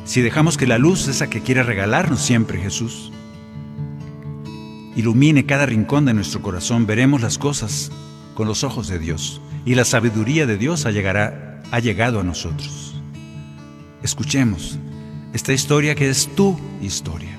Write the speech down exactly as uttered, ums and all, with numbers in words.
Si dejamos que la luz, esa que quiere regalarnos siempre Jesús, ilumine cada rincón de nuestro corazón, veremos las cosas con los ojos de Dios y la sabiduría de Dios ha, llegará, ha llegado a nosotros. Escuchemos esta historia que es tu historia.